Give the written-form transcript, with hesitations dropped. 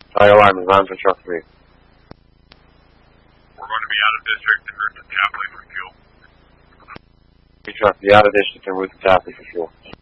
High alarm is on for truck 3. We're going to be out of district and route to Tapley for fuel. Truck, be out of district and route to Tapley for fuel.